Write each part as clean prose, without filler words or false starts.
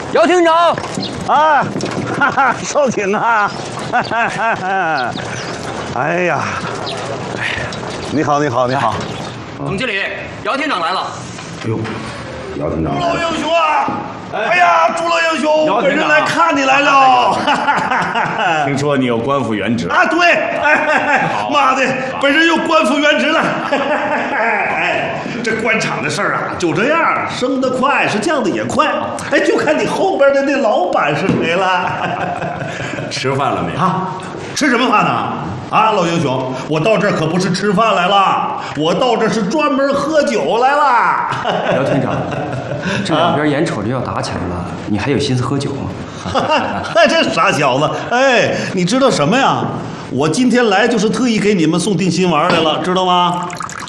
姚厅长， 啊，哈哈，少挺啊，哈哈哈哈！哎呀，你好，你好，你好， 总经理，姚厅长来了。 哎呦，姚厅长， 朱老英雄啊！哎呀，朱老英雄，本人来看你来了。 听说你有官复原职啊？对，哎，妈的，本人又官复原职了。哎，这官场的事儿啊，就这样，升得快是降得也快。哎，就看你后边的那老板是谁了。 吃饭了没？ 啊，吃什么饭呢？啊，老英雄，我到这儿可不是吃饭来了，我到这儿是专门喝酒来了。 姚厅长，这两边眼瞅着要打起来了，你还有心思喝酒吗？ 哎，这傻小子！哎，你知道什么呀？我今天来就是特意给你们送定心丸来了，知道吗？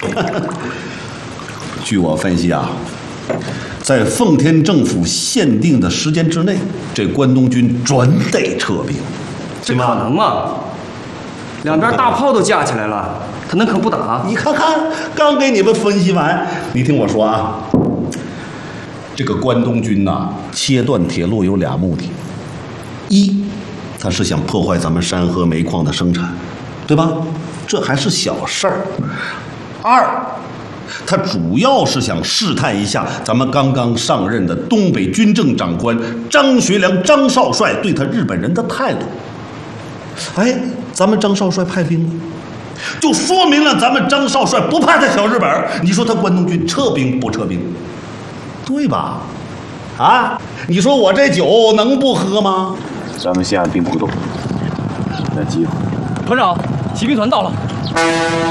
据我分析啊，在奉天政府限定的时间之内，这关东军准得撤兵。 这可能吗？两边大炮都架起来了，他能可不打？ 你看看，刚给你们分析完，你听我说啊，这个关东军呐，切断铁路有俩目的：一，他是想破坏咱们山河煤矿的生产，对吧？这还是小事儿。二，他主要是想试探一下咱们刚刚上任的东北军政长官张学良张少帅对他日本人的态度。哎，咱们张少帅派兵了，就说明了咱们张少帅不怕他小日本。你说他关东军撤兵不撤兵，对吧？啊，你说我这酒能不喝吗？ 咱们现在兵不动，等机会。 团长，骑兵团到了。